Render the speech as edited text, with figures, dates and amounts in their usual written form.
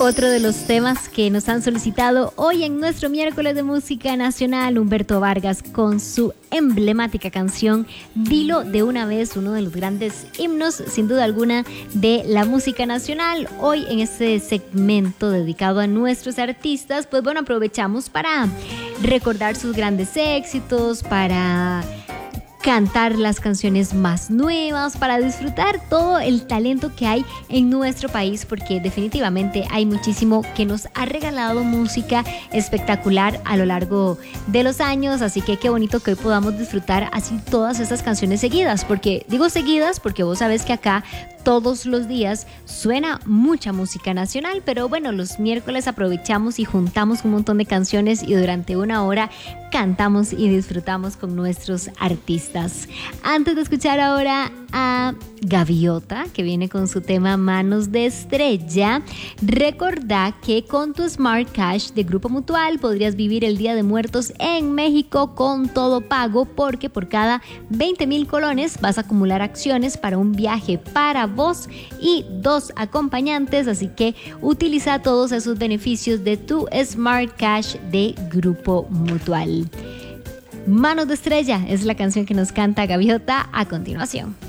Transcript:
Otro de los temas que nos han solicitado hoy en nuestro miércoles de música nacional, Humberto Vargas con su emblemática canción Dilo de una vez, uno de los grandes himnos sin duda alguna de la música nacional. Hoy en este segmento dedicado a nuestros artistas, pues bueno, aprovechamos para recordar sus grandes éxitos, para cantar las canciones más nuevas, para disfrutar todo el talento que hay en nuestro país, porque definitivamente hay muchísimo que nos ha regalado música espectacular a lo largo de los años, así que qué bonito que hoy podamos disfrutar así todas estas canciones seguidas, porque digo seguidas porque vos sabés que acá todos los días suena mucha música nacional, pero bueno, los miércoles aprovechamos y juntamos un montón de canciones y durante una hora cantamos y disfrutamos con nuestros artistas. Antes de escuchar ahora a Gaviota, que viene con su tema Manos de Estrella, recordá que con tu Smart Cash de Grupo Mutual podrías vivir el Día de Muertos en México con todo pago, porque por cada 20,000 colones vas a acumular acciones para un viaje para vos y 2 acompañantes, así que utiliza todos esos beneficios de tu Smart Cash de Grupo Mutual. Manos de Estrella es la canción que nos canta Gaviota a continuación.